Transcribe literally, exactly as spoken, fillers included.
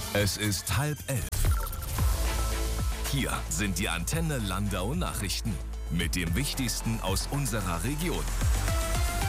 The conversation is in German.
Es ist halb elf. Hier sind die Antenne Landau Nachrichten mit dem Wichtigsten aus unserer Region.